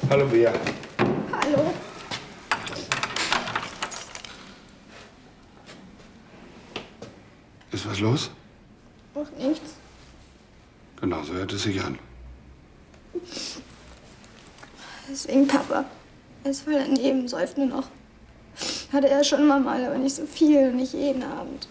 Hallo, Bea. Hallo. Ist was los? Noch nichts. Genau, so hört es sich an. Deswegen Papa. Er ist voll daneben, säuft nur noch. Hatte er schon immer mal, aber nicht so viel, nicht jeden Abend.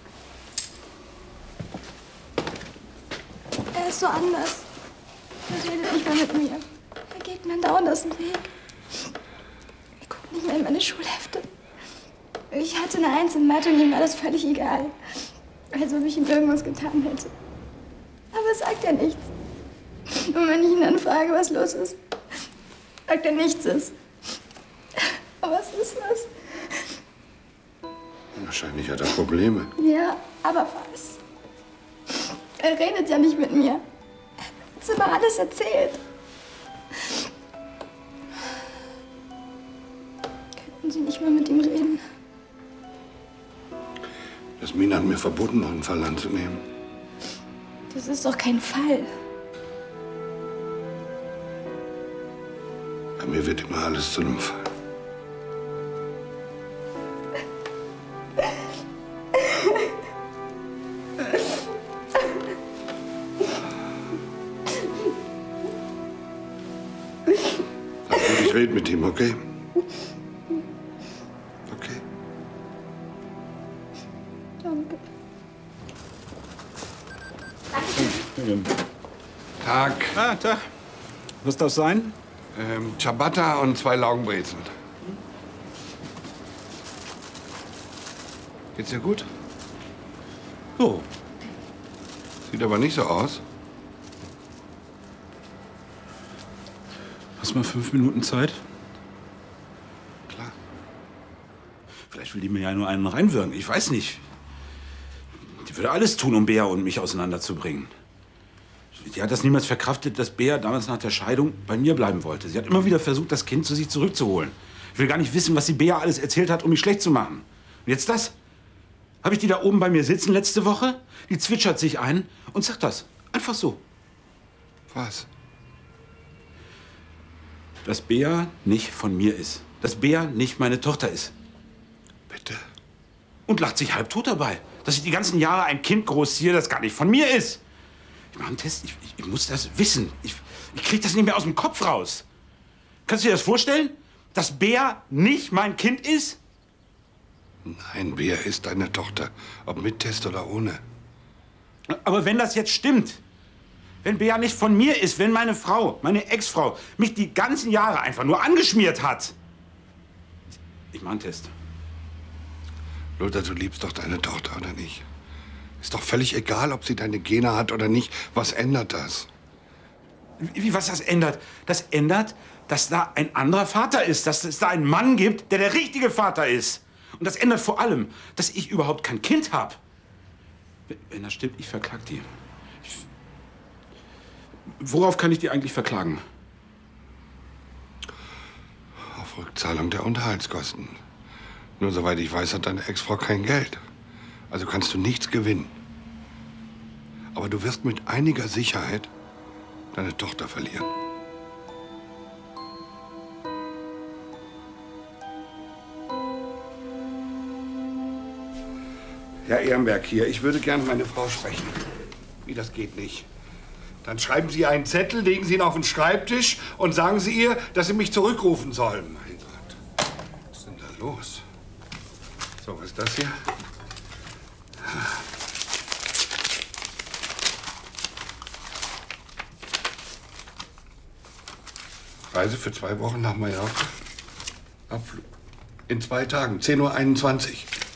Er ist so anders. Er redet nicht mehr mit mir. Er geht mir dauernd aus dem Weg. Er guckt nicht mehr in meine Schulhefte. Ich hatte eine 1 in Mathe und ihm war das völlig egal. Als ob ich ihm irgendwas getan hätte. Aber sagt er nichts. Und wenn ich ihn dann frage, was los ist, sagt er nichts ist. Aber was ist das? Wahrscheinlich hat er Probleme. Ja, aber was? Er redet ja nicht mit mir. Er hat uns immer alles erzählt. Könnten Sie nicht mal mit ihm reden? Jasmin hat mir verboten, noch einen Fall anzunehmen. Das ist doch kein Fall. Bei mir wird immer alles zu einem Fall. Also ich rede mit ihm, okay? Okay. Danke. Tag. Ah, Tag. Was darf sein? Ciabatta und 2 Laugenbrezeln. Geht's dir gut? So. Sieht aber nicht so aus. Hast du mal 5 Minuten Zeit? Klar. Vielleicht will die mir ja nur einen reinwirken. Ich weiß nicht. Die würde alles tun, um Bea und mich auseinanderzubringen. Die hat das niemals verkraftet, dass Bea damals nach der Scheidung bei mir bleiben wollte. Sie hat immer wieder versucht, das Kind zu sich zurückzuholen. Ich will gar nicht wissen, was die Bea alles erzählt hat, um mich schlecht zu machen. Und jetzt das? Habe ich die da oben bei mir sitzen letzte Woche? Die zwitschert sich ein und sagt das. Einfach so. Was? Dass Bea nicht von mir ist. Dass Bea nicht meine Tochter ist. Bitte? Und lacht sich halbtot dabei. Dass ich die ganzen Jahre ein Kind großziehe, das gar nicht von mir ist. Ich mache einen Test. Ich muss das wissen. Ich kriege das nicht mehr aus dem Kopf raus. Kannst du dir das vorstellen? Dass Bea nicht mein Kind ist? Nein, Bea ist deine Tochter. Ob mit Test oder ohne. Aber wenn das jetzt stimmt, wenn Bea nicht von mir ist, wenn meine Frau, meine Ex-Frau, mich die ganzen Jahre einfach nur angeschmiert hat. Ich mache einen Test. Lothar, du liebst doch deine Tochter, oder nicht? Ist doch völlig egal, ob sie deine Gene hat oder nicht. Was ändert das? Wie, was das ändert? Das ändert, dass da ein anderer Vater ist. Dass es da einen Mann gibt, der richtige Vater ist. Und das ändert vor allem, dass ich überhaupt kein Kind habe. Wenn das stimmt, ich verklag die. Worauf kann ich die eigentlich verklagen? Auf Rückzahlung der Unterhaltskosten. Nur soweit ich weiß, hat deine Ex-Frau kein Geld. Also kannst du nichts gewinnen. Aber du wirst mit einiger Sicherheit deine Tochter verlieren. Herr Ehrenberg hier, ich würde gerne meine Frau sprechen. Wie, das geht nicht? Dann schreiben Sie einen Zettel, legen Sie ihn auf den Schreibtisch und sagen Sie ihr, dass Sie mich zurückrufen soll. Mein Gott, was ist denn da los? So, was ist das hier? Reise für 2 Wochen nach Mallorca. Abflug. In 2 Tagen, 10:21 Uhr.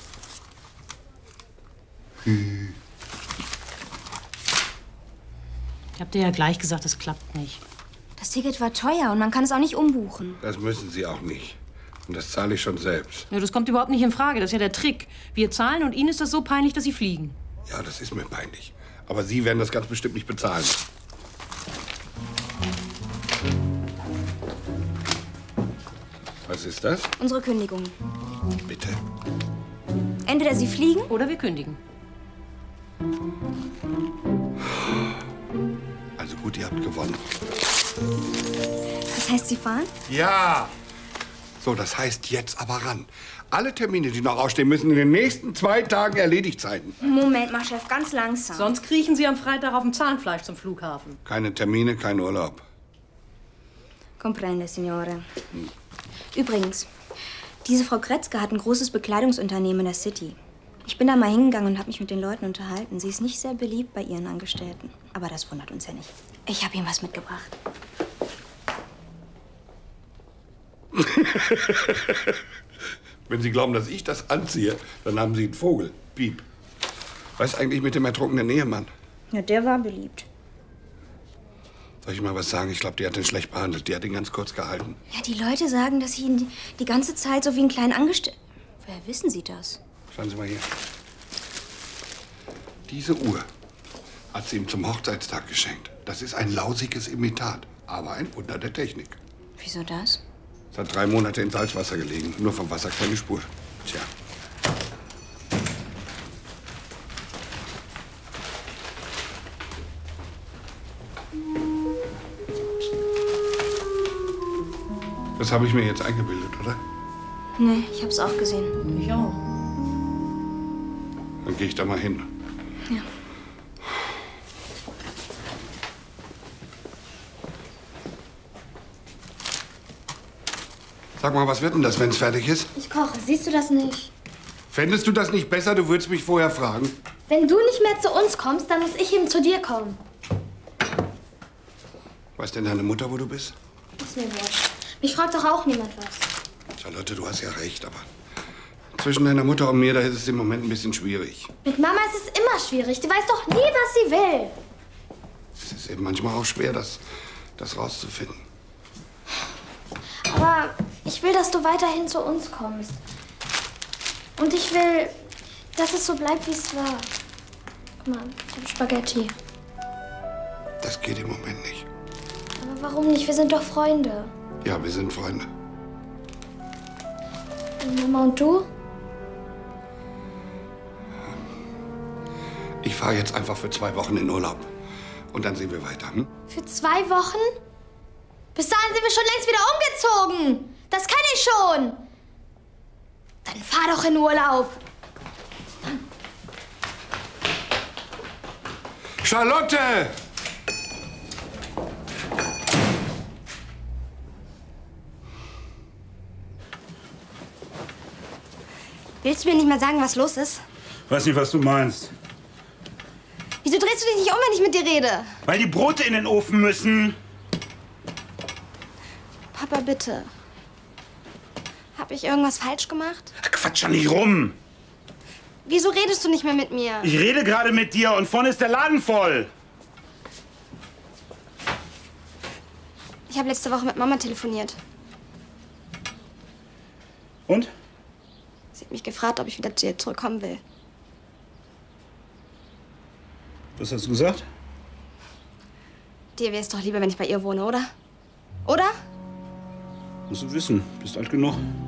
Ich hab dir ja gleich gesagt, es klappt nicht. Das Ticket war teuer und man kann es auch nicht umbuchen. Das müssen Sie auch nicht. Und das zahle ich schon selbst. Ja, das kommt überhaupt nicht in Frage. Das ist ja der Trick. Wir zahlen und Ihnen ist das so peinlich, dass Sie fliegen. Ja, das ist mir peinlich. Aber Sie werden das ganz bestimmt nicht bezahlen. Was ist das? Unsere Kündigung. Bitte? Entweder Sie fliegen oder wir kündigen. Also gut, ihr habt gewonnen. Was heißt, Sie fahren? Ja. So, das heißt jetzt aber ran. Alle Termine, die noch ausstehen, müssen in den nächsten 2 Tagen erledigt sein. Moment mal, Chef, ganz langsam. Sonst kriechen Sie am Freitag auf dem Zahnfleisch zum Flughafen. Keine Termine, kein Urlaub. Comprende, Signore. Übrigens, diese Frau Kretzke hat ein großes Bekleidungsunternehmen in der City. Ich bin da mal hingegangen und habe mich mit den Leuten unterhalten. Sie ist nicht sehr beliebt bei ihren Angestellten. Aber das wundert uns ja nicht. Ich habe Ihnen was mitgebracht. Wenn Sie glauben, dass ich das anziehe, dann haben Sie einen Vogel. Piep. Was eigentlich mit dem ertrunkenen Ehemann? Ja, der war beliebt. Soll ich mal was sagen? Ich glaube, die hat ihn schlecht behandelt. Die hat ihn ganz kurz gehalten. Ja, die Leute sagen, dass sie ihn die ganze Zeit so wie einen kleinen Angestellten... Woher wissen Sie das? Schauen Sie mal hier. Diese Uhr hat sie ihm zum Hochzeitstag geschenkt. Das ist ein lausiges Imitat, aber ein Wunder der Technik. Wieso das? Es hat 3 Monate in Salzwasser gelegen. Nur vom Wasser keine Spur. Tja. Das habe ich mir jetzt eingebildet, oder? Nee, ich hab's auch gesehen. Ich auch. Dann gehe ich da mal hin. Ja. Sag mal, was wird denn das, wenn es fertig ist? Ich koche, siehst du das nicht? Fändest du das nicht besser? Du würdest mich vorher fragen. Wenn du nicht mehr zu uns kommst, dann muss ich eben zu dir kommen. Weiß denn deine Mutter, wo du bist? Ist mir wurscht. Mich fragt doch auch niemand was. Charlotte, du hast ja recht, aber zwischen deiner Mutter und mir, da ist es im Moment ein bisschen schwierig. Mit Mama ist es immer schwierig. Die weiß doch nie, was sie will. Es ist eben manchmal auch schwer, das rauszufinden. Aber ich will, dass du weiterhin zu uns kommst. Und ich will, dass es so bleibt, wie es war. Guck mal, ich hab Spaghetti. Das geht im Moment nicht. Aber warum nicht? Wir sind doch Freunde. Ja, wir sind Freunde. Und Mama und du? Ich fahre jetzt einfach für 2 Wochen in Urlaub. Und dann sehen wir weiter, hm? Für 2 Wochen? Bis dahin sind wir schon längst wieder umgezogen. Das kann ich schon. Dann fahr doch in Urlaub. Charlotte! Willst du mir nicht mal sagen, was los ist? Weiß nicht, was du meinst. Wieso drehst du dich nicht um, wenn ich mit dir rede? Weil die Brote in den Ofen müssen. Papa, bitte. Hab ich irgendwas falsch gemacht? Quatsch doch nicht rum. Wieso redest du nicht mehr mit mir? Ich rede gerade mit dir und vorne ist der Laden voll. Ich habe letzte Woche mit Mama telefoniert. Und? Sie hat mich gefragt, ob ich wieder zu ihr zurückkommen will. Was hast du gesagt? Dir wäre es doch lieber, wenn ich bei ihr wohne, oder? Oder? Musst du wissen, bist alt genug.